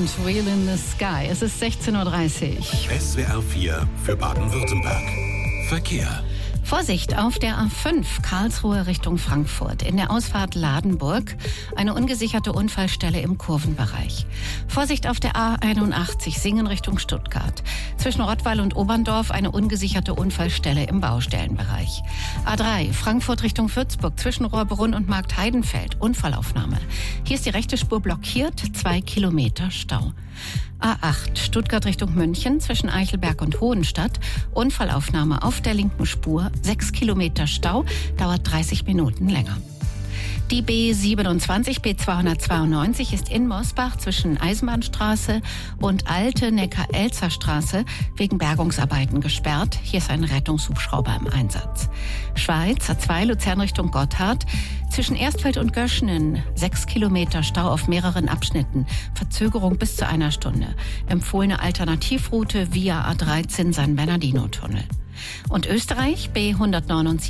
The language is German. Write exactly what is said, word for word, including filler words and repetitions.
und Wheel in the Sky. Es ist sechzehn Uhr dreißig. S W R vier für Baden-Württemberg. Verkehr. Vorsicht auf der A fünf Karlsruhe Richtung Frankfurt. In der Ausfahrt Ladenburg eine ungesicherte Unfallstelle im Kurvenbereich. Vorsicht auf der A einundachtzig Singen Richtung Stuttgart. Zwischen Rottweil und Oberndorf eine ungesicherte Unfallstelle im Baustellenbereich. A drei Frankfurt Richtung Würzburg zwischen Rohrbrunn und Marktheidenfeld. Unfallaufnahme. Hier ist die rechte Spur blockiert, zwei Kilometer Stau. A acht Stuttgart Richtung München zwischen Eichelberg und Hohenstadt. Unfallaufnahme auf der linken Spur. Sechs Kilometer Stau, dauert dreißig Minuten länger. Die B siebenundzwanzig, B zweihundertzweiundneunzig ist in Mosbach zwischen Eisenbahnstraße und Alte Neckar-Elzer Straße wegen Bergungsarbeiten gesperrt. Hier ist ein Rettungshubschrauber im Einsatz. Schweiz, A zwei Luzern Richtung Gotthard. Zwischen Erstfeld und Göschenen sechs Kilometer Stau auf mehreren Abschnitten. Verzögerung bis zu einer Stunde. Empfohlene Alternativroute via A dreizehn San Bernardino-Tunnel. Und Österreich, B hundertneunundsiebzig